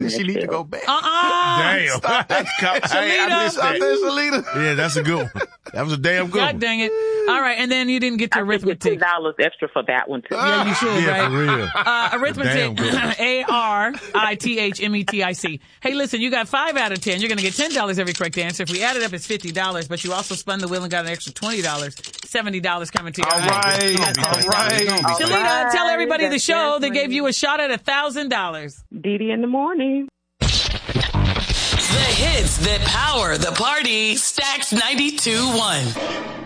she need to go back. Damn. Stop that. Hey, I missed Stop that. that, Shalita. Yeah, that's a good one. That was a damn good God one. dang it. All right, and then you didn't get to I should get arithmetic. $2 extra for that one, too. Yeah, you should, Yeah, right? for real. Arithmetic, Damn good. ARITHMETIC. Hey, listen, you got 5 out of 10. You're going to get $10 every correct answer. If we add it up, it's $50, but you also spun the wheel and got an extra $20. $70 coming to you. All right. Shalita, tell everybody the That's show. They definitely- gave you a shot at $1,000. Dee Dee in the morning. The hits that power the party. Stacks 92.1.